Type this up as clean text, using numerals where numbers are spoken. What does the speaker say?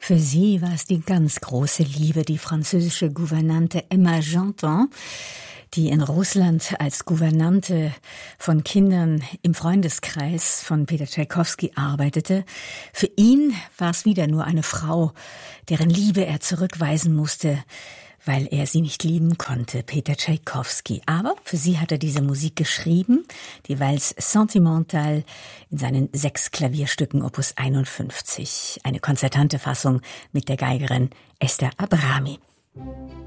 Für sie war es die ganz große Liebe, die französische Gouvernante Emma Janton, die in Russland als Gouvernante von Kindern im Freundeskreis von Peter Tschaikowski arbeitete. Für ihn war es wieder nur eine Frau, deren Liebe er zurückweisen musste, weil er sie nicht lieben konnte, Peter Tschaikowski. Aber für sie hat er diese Musik geschrieben, die Valse Sentimentale in seinen 6 Klavierstücken Opus 51. Eine konzertante Fassung mit der Geigerin Esther Abrami.